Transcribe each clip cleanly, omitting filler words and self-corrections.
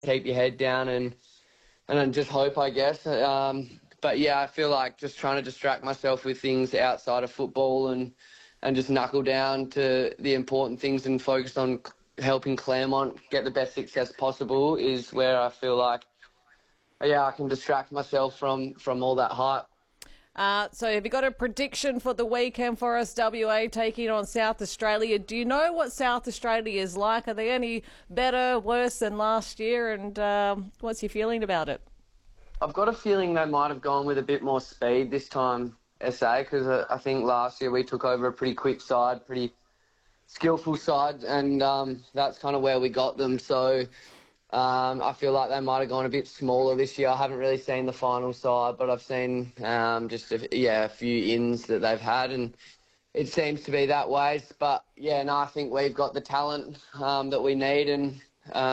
keep your head down and then just hope, I guess. But yeah, I feel like just trying to distract myself with things outside of football and just knuckle down to the important things and focus on helping Claremont get the best success possible is where I feel like, yeah, I can distract myself from all that hype. So have you got a prediction for the weekend for us, WA, taking on South Australia? Do you know what South Australia is like? Are they any better, worse than last year? And what's your feeling about it? I've got a feeling they might have gone with a bit more speed this time, SA, because I think last year we took over a pretty quick side, pretty skillful side, and that's kind of where we got them. So I feel like they might have gone a bit smaller this year. I haven't really seen the final side, but I've seen just a few ins that they've had, and it seems to be that way. But yeah, no, I think we've got the talent that we need, and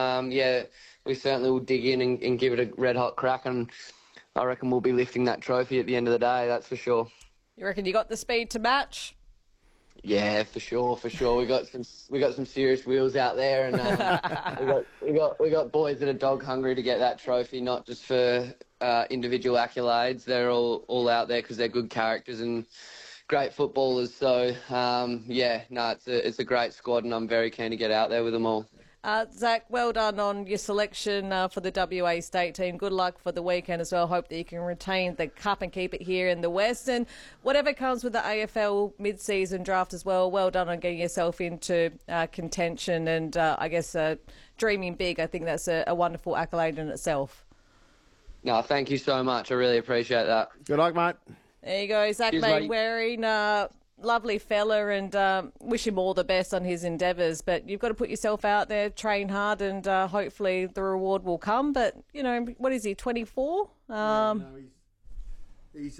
we certainly will dig in and give it a red hot crack, and I reckon we'll be lifting that trophy at the end of the day. That's for sure. You reckon you got the speed to match? Yeah, for sure. We got some serious wheels out there, and we got boys that are dog hungry to get that trophy, not just for individual accolades. They're all out there because they're good characters and great footballers. So it's a great squad, and I'm very keen to get out there with them all. Zach, well done on your selection for the WA state team. Good luck for the weekend as well. Hope that you can retain the cup and keep it here in the West. And whatever comes with the AFL mid-season draft as well, well done on getting yourself into contention and I guess dreaming big. I think that's a wonderful accolade in itself. No, thank you so much. I really appreciate that. Good luck, mate. There you go, Zach Mainwaring. Lovely fella, and wish him all the best on his endeavours. But you've got to put yourself out there, train hard, and hopefully the reward will come. But, you know, what is he, 24? He's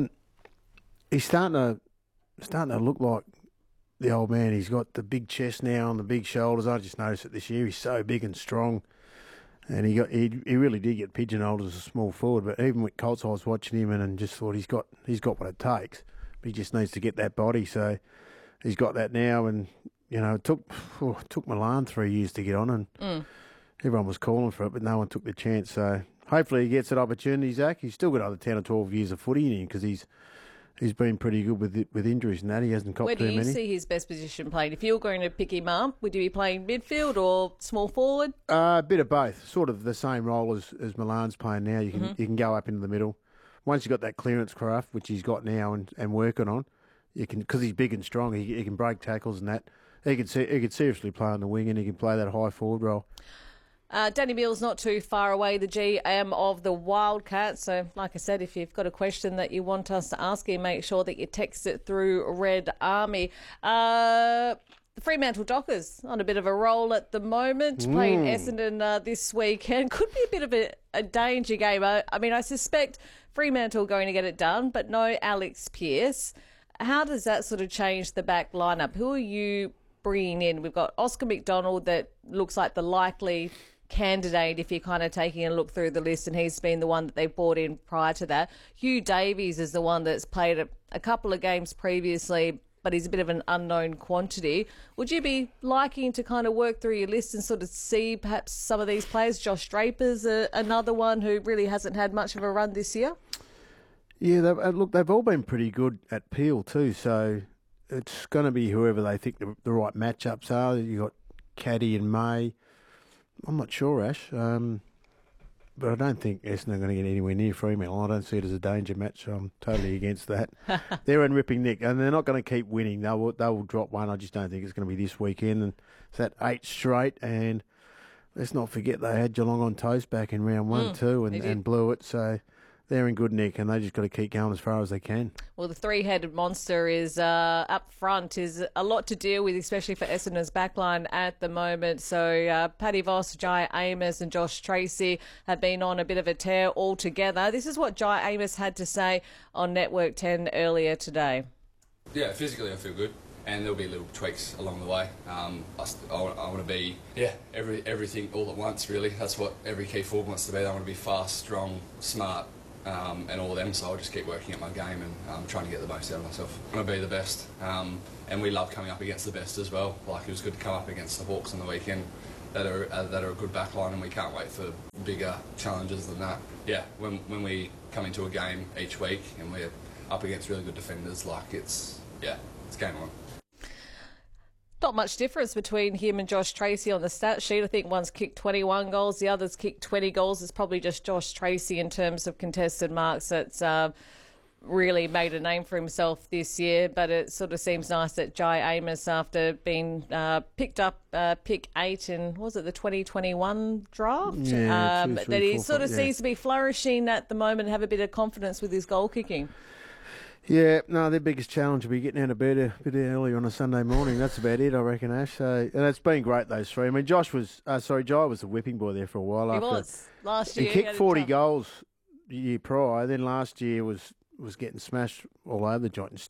starting to look like the old man. He's got the big chest now and the big shoulders. I just noticed it this year. He's so big and strong. And he really did get pigeonholed as a small forward. But even with Colts, I was watching him and just thought he's got what it takes. He just needs to get that body, so he's got that now. And you know, it took Milan 3 years to get on, and everyone was calling for it, but no one took the chance. So hopefully he gets that opportunity. Zach, he's still got another 10 or 12 years of footy in him because he's been pretty good with injuries and that. He hasn't copped too many. Where do you see his best position playing? If you were going to pick him up, would you be playing midfield or small forward? A bit of both. Sort of the same role as Milan's playing now. You can go up into the middle. Once you've got that clearance craft, which he's got now and working on, you can, because he's big and strong, he can break tackles and that. He could seriously play on the wing, and he can play that high forward role. Danny Mills not too far away, the GM of the Wildcats. So, like I said, if you've got a question that you want us to ask him, make sure that you text it through Red Army. The Fremantle Dockers on a bit of a roll at the moment, playing Essendon this weekend. Could be a bit of a danger game. I mean, I suspect Fremantle going to get it done, but no Alex Pearce. How does that sort of change the back lineup? Who are you bringing in? We've got Oscar McDonald that looks like the likely candidate if you're kind of taking a look through the list, and he's been the one that they brought in prior to that. Hugh Davies is the one that's played a couple of games previously, but he's a bit of an unknown quantity. Would you be liking to kind of work through your list and sort of see perhaps some of these players? Josh Draper's another one who really hasn't had much of a run this year. Yeah, they've all been pretty good at Peel too, so it's going to be whoever they think the right matchups are. You've got Caddy and May. I'm not sure, Ash, but I don't think Essendon are going to get anywhere near Fremantle. I don't see it as a danger match, so I'm totally against that. They're in ripping nick, and they're not going to keep winning. They will drop one. I just don't think it's going to be this weekend. And it's that 8 straight, and let's not forget they had Geelong on toast back in round 1 too, and blew it, so they're in good nick, and they just got to keep going as far as they can. Well, the three-headed monster is up front, is a lot to deal with, especially for Essendon's backline at the moment. So Paddy Voss, Jai Amos and Josh Tracy have been on a bit of a tear altogether. This is what Jai Amos had to say on Network 10 earlier today. Yeah, physically I feel good, and there'll be little tweaks along the way. I want to be, everything all at once, really. That's what every key forward wants to be. I want to be fast, strong, smart, and all of them, so I'll just keep working at my game and trying to get the most out of myself. I want to be the best, and we love coming up against the best as well. Like, it was good to come up against the Hawks on the weekend. that are a good backline, and we can't wait for bigger challenges than that. Yeah, when we come into a game each week and we're up against really good defenders, like it's game on. Not much difference between him and Josh Tracy on the stat sheet. I think one's kicked 21 goals, the other's kicked 20 goals. It's probably just Josh Tracy in terms of contested marks that's really made a name for himself this year. But it sort of seems nice that Jai Amos, after being picked up pick 8 in, was it the 2021 draft? That he sort of seems to be flourishing at the moment and have a bit of confidence with his goal kicking. Yeah, no, their biggest challenge will be getting out of bed a bit early on a Sunday morning. That's about it, I reckon, Ash. So, and it's been great, those three. I mean, Jai was the whipping boy there for a while. He was. Last year. He kicked 40 goals the year prior. Then last year was getting smashed all over the joint and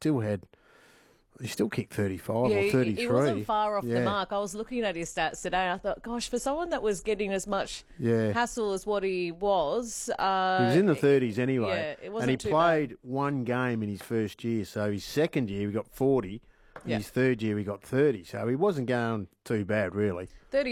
he still kicked 35 or 33. He wasn't far off the mark. I was looking at his stats today and I thought, gosh, for someone that was getting as much hassle as what he was. He was in the 30s anyway. Yeah, it wasn't and he played one game in his first year. So his second year, he got 40. His third year, he got 30. So he wasn't going too bad, really.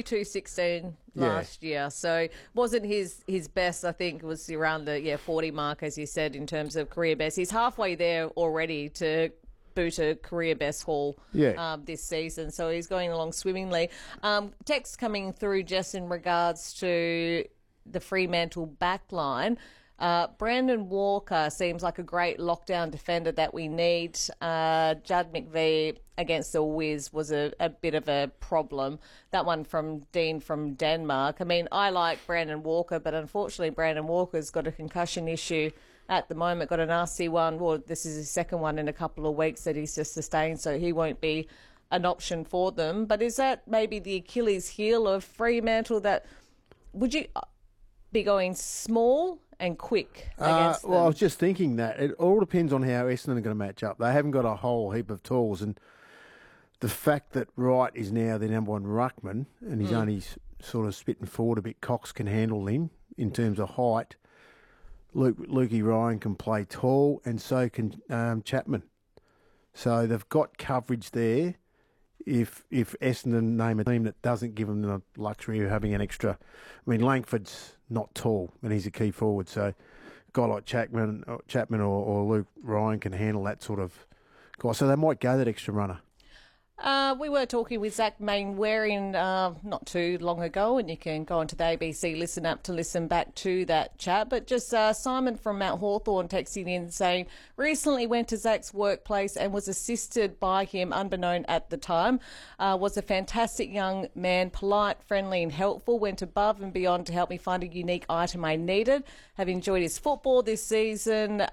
32-16 last year. So wasn't his best, I think, was around the 40 mark, as you said, in terms of career best. He's halfway there already to boot a career best haul this season, so he's going along swimmingly. Text coming through just in regards to the Fremantle backline. Brandon Walker seems like a great lockdown defender that we need. Judd McVie against the Wiz was a bit of a problem. That one from Dean from Denmark. I mean, I like Brandon Walker, but unfortunately Brandon Walker's got a concussion issue at the moment, got an RC one. Well, this is his second one in a couple of weeks that he's just sustained, so he won't be an option for them. But is that maybe the Achilles heel of Fremantle? That would you be going small and quick against them? Well, I was just thinking that. It all depends on how Essendon are going to match up. They haven't got a whole heap of tools, and the fact that Wright is now the number one ruckman and he's only sort of spitting forward a bit, Cox can handle him in terms of height. Lukey Ryan can play tall, and so can Chapman. So they've got coverage there. If Essendon name a team that doesn't give them the luxury of having an extra, I mean, Langford's not tall and he's a key forward. So a guy like Chapman or Luke Ryan can handle that sort of guy. So they might go that extra runner. We were talking with Zach Mainwaring not too long ago, and you can go onto the ABC Listen app to listen back to that chat. But just Simon from Mount Hawthorn texting in saying, recently went to Zach's workplace and was assisted by him, unbeknown at the time. Was a fantastic young man, polite, friendly and helpful, went above and beyond to help me find a unique item I needed. Have enjoyed his football this season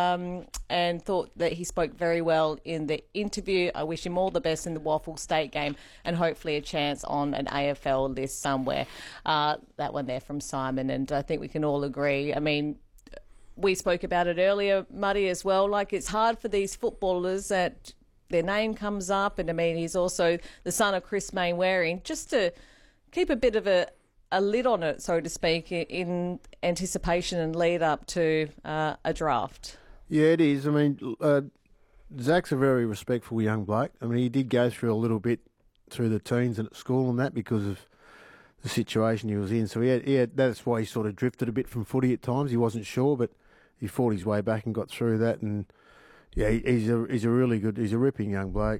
and thought that he spoke very well in the interview. I wish him all the best in the Waffle State game and hopefully a chance on an AFL list somewhere. That one there from Simon, and I think we can all agree. I mean, we spoke about it earlier, Muddy, as well. Like, it's hard for these footballers that their name comes up, and I mean, he's also the son of Chris Mainwaring, just to keep a bit of a lid on it, so to speak, in anticipation and lead up to a draft. Yeah, it is. I mean, Zach's a very respectful young bloke. I mean, he did go through a little bit through the teens and at school and that because of the situation he was in. So he had that's why he sort of drifted a bit from footy at times. He wasn't sure, but he fought his way back and got through that. And yeah, he's a really good, he's a ripping young bloke.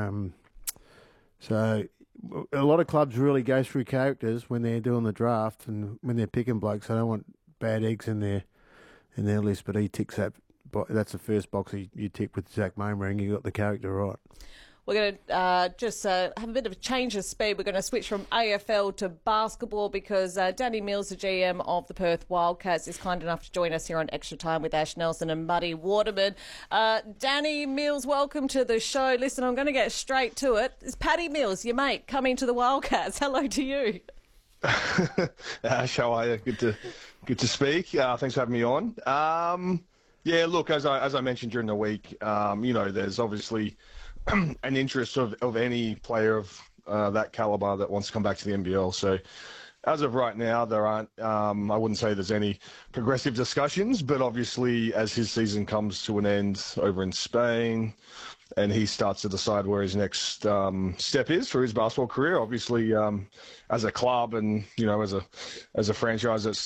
So a lot of clubs really go through characters when they're doing the draft and when they're picking blokes. They don't want bad eggs in their list, but he ticks that. That's the first box you tick with Zach Mainwaring. You got the character right. We're going to just have a bit of a change of speed. We're going to switch from AFL to basketball because Danny Mills, the GM of the Perth Wildcats, is kind enough to join us here on Extra Time with Ash Nelson and Muddy Waterman. Danny Mills, welcome to the show. Listen, I'm going to get straight to it. It's Paddy Mills, your mate, coming to the Wildcats. Hello to you. Ash, how are you? Good to speak. Thanks for having me on. Yeah, look, as I mentioned during the week, there's obviously an interest of any player of that caliber that wants to come back to the NBL. So as of right now, there aren't, I wouldn't say there's any progressive discussions, but obviously as his season comes to an end over in Spain, and he starts to decide where his next step is for his basketball career. Obviously, as a club and as a franchise that's